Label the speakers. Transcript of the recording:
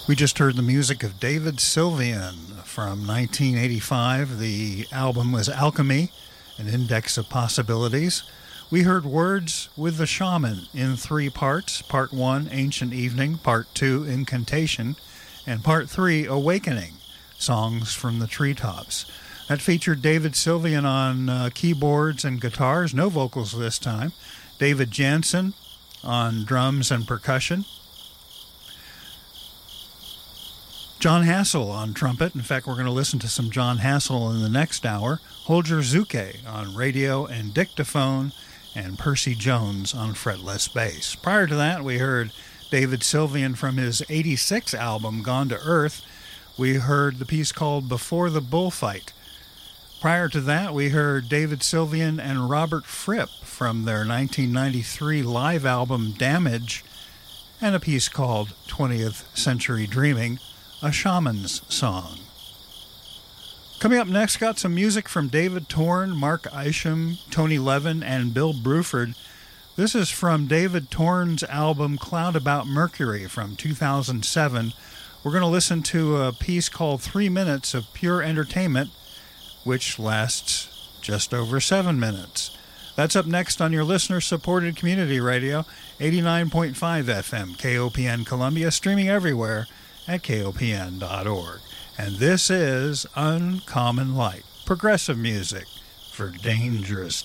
Speaker 1: We just heard the music of David Sylvian from 1985. The album was Alchemy, an Index of Possibilities. We heard Words with the Shaman in 3 parts. Part 1, Ancient Evening. Part 2, Incantation. And Part 3, Awakening, Songs from the Treetops. That featured David Sylvian on keyboards and guitars, no vocals this time. David Jansen on drums and percussion. John Hassel on trumpet. In fact, we're going to listen to some John Hassel in the next hour. Holger Zuke on radio and dictaphone, and Percy Jones on fretless bass. Prior to that, we heard David Sylvian from his '86 album, Gone to Earth. We heard the piece called Before the Bullfight. Prior to that, we heard David Sylvian and Robert Fripp from their 1993 live album, Damage, and a piece called 20th Century Dreaming, a shaman's song. Coming up next, got some music from David Torn, Mark Isham, Tony Levin, and Bill Bruford. This is from David Torn's album Cloud About Mercury from 2007. We're going to listen to a piece called 3 Minutes of Pure Entertainment, which lasts just over 7 minutes. That's up next on your listener-supported community radio, 89.5 FM, KOPN Columbia, streaming everywhere at KOPN.org. And this is Uncommon Light, progressive music for dangerous